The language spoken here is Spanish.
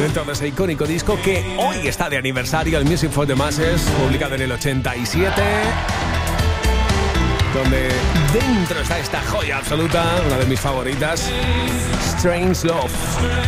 momento de ese icónico disco que hoy está de aniversario, el Music for the Masses, publicado en el 87, donde dentro está esta joya absoluta, una de mis favoritas, Strange Love.